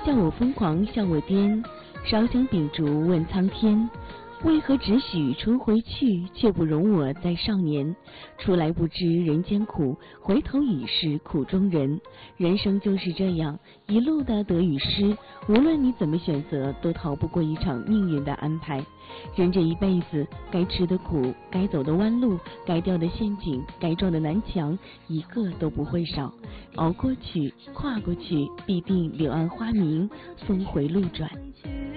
笑我疯狂，笑我癫，烧香秉烛问苍天。为何只许春回去，却不容我在少年？出来不知人间苦，回头已是苦中人。人生就是这样，一路的得与失，无论你怎么选择，都逃不过一场命运的安排。人这一辈子，该吃的苦，该走的弯路，该掉的陷阱，该撞的南墙，一个都不会少。熬过去，跨过去，必定柳暗花明，峰回路转。